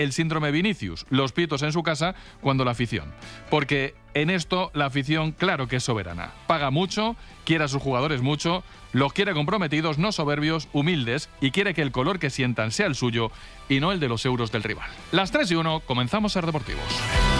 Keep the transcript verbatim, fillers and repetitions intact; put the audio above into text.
el síndrome Vinicius, los pitos en su casa cuando la afición. Porque en esto la afición claro que es soberana. Paga mucho, quiere a sus jugadores mucho, los quiere comprometidos, no soberbios, humildes, y quiere que el color que sientan sea el suyo y no el de los euros del rival. Las tres y uno, comenzamos Ser Deportivos.